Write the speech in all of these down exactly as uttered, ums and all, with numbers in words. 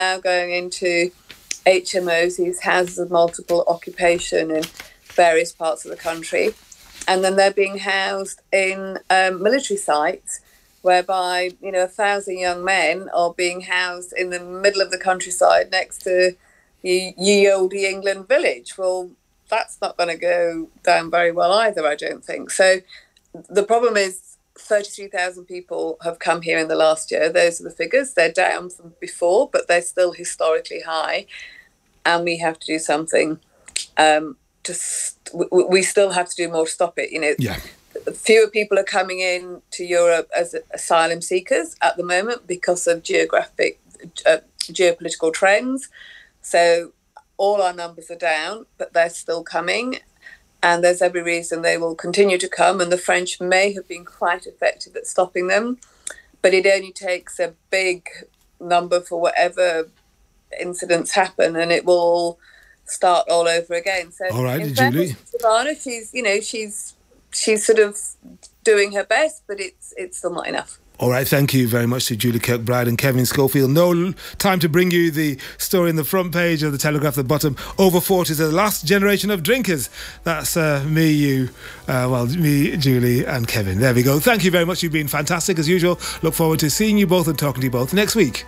now going into H M Os, these houses of multiple occupation in various parts of the country. And then they're being housed in um, military sites, whereby, you know, a thousand young men are being housed in the middle of the countryside next to ye, ye olde England village. Well, that's not going to go down very well either, I don't think. So the problem is thirty-three thousand people have come here in the last year. Those are the figures. They're down from before, but they're still historically high. And we have to do something um, to... St- we still have to do more to stop it, you know. Yeah. Fewer people are coming in to Europe as asylum seekers at the moment because of geographic, uh, geopolitical trends. So all our numbers are down, but they're still coming. And there's every reason they will continue to come. And the French may have been quite effective at stopping them. But it only takes a big number for whatever incidents happen, and it will start all over again. So all right, in Julie. Savannah, she's, you know, she's... She's sort of doing her best, but it's it's still not enough. All right, thank you very much to Julie Kirkbride and Kevin Schofield. No time to bring you the story in the front page of the Telegraph at the bottom. Over forty is the last generation of drinkers. That's uh, me, you, uh, well, me, Julie and Kevin. There we go. Thank you very much. You've been fantastic as usual. Look forward to seeing you both and talking to you both next week.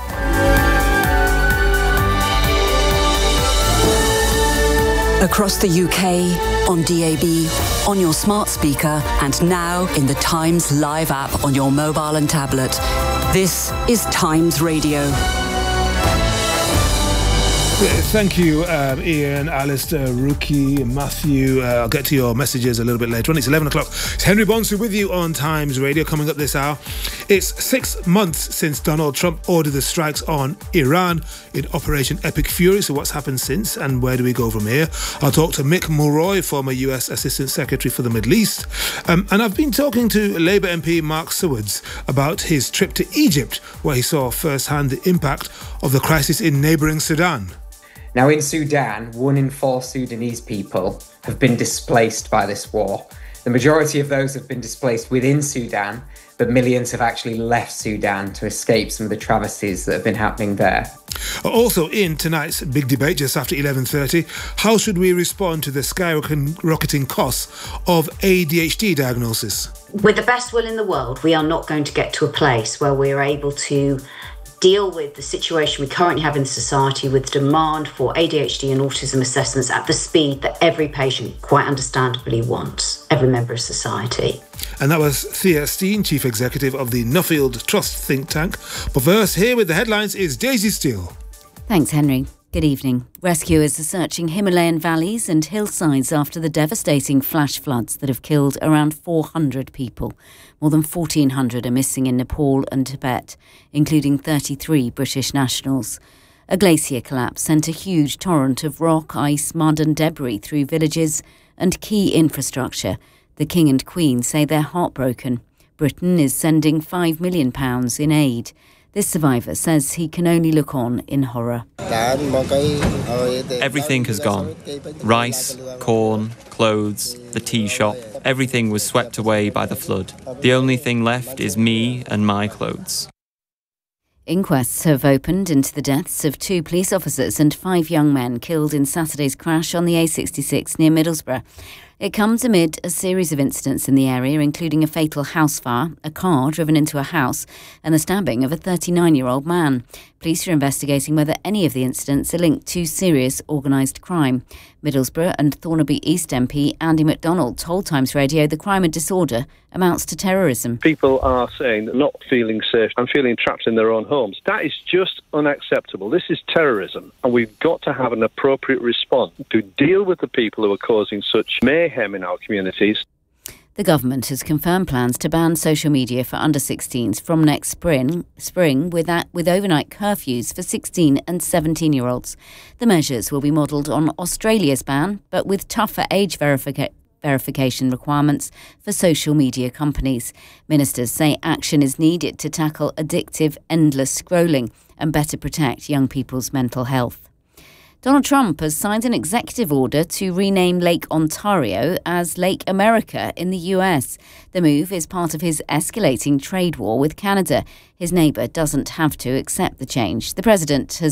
Across the U K, on D A B, on your smart speaker, and now in the Times Live app on your mobile and tablet. This is Times Radio. Thank you, um, Ian, Alistair, Rookie, Matthew. Uh, I'll get to your messages a little bit later on. It's eleven o'clock. It's Henry Bonsu with you on Times Radio. Coming up this hour, it's six months since Donald Trump ordered the strikes on Iran in Operation Epic Fury. So what's happened since and where do we go from here? I'll talk to Mick Mulroy, former U S Assistant Secretary for the Middle East. Um, and I've been talking to Labour M P Mark Sewards about his trip to Egypt, where he saw firsthand the impact of the crisis in neighbouring Sudan. Now, in Sudan, one in four Sudanese people have been displaced by this war. The majority of those have been displaced within Sudan, but millions have actually left Sudan to escape some of the travesties that have been happening there. Also in tonight's big debate, just after eleven thirty, how should we respond to the skyrocketing costs of A D H D diagnosis? With the best will in the world, we are not going to get to a place where we are able to deal with the situation we currently have in society with demand for A D H D and autism assessments at the speed that every patient quite understandably wants, every member of society. And that was Thea Steen, Chief Executive of the Nuffield Trust think tank. But first, here with the headlines is Daisy Steele. Thanks, Henry. Good evening. Rescuers are searching Himalayan valleys and hillsides after the devastating flash floods that have killed around four hundred people. More than fourteen hundred are missing in Nepal and Tibet, including thirty-three British nationals. A glacier collapse sent a huge torrent of rock, ice, mud and debris through villages and key infrastructure. The King and Queen say they're heartbroken. Britain is sending five million pounds in aid. This survivor says he can only look on in horror. Everything has gone. Rice, corn, clothes, the tea shop. Everything was swept away by the flood. The only thing left is me and my clothes. Inquests have opened into the deaths of two police officers and five young men killed in Saturday's crash on the A sixty-six near Middlesbrough. It comes amid a series of incidents in the area, including a fatal house fire, a car driven into a house, and the stabbing of a thirty-nine-year-old man. Police are investigating whether any of the incidents are linked to serious organised crime. Middlesbrough and Thornaby East M P Andy MacDonald told Times Radio the crime and disorder amounts to terrorism. People are saying they're not feeling safe and feeling trapped in their own homes. That is just unacceptable. This is terrorism, and we've got to have an appropriate response to deal with the people who are causing such mayhem in our communities. The government has confirmed plans to ban social media for under sixteens from next spring, spring with, that, with overnight curfews for sixteen and seventeen-year-olds. The measures will be modelled on Australia's ban, but with tougher age verification. verification requirements for social media companies. Ministers say action is needed to tackle addictive, endless scrolling and better protect young people's mental health. Donald Trump has signed an executive order to rename Lake Ontario as Lake America in the U S. The move is part of his escalating trade war with Canada. His neighbour doesn't have to accept the change. The president has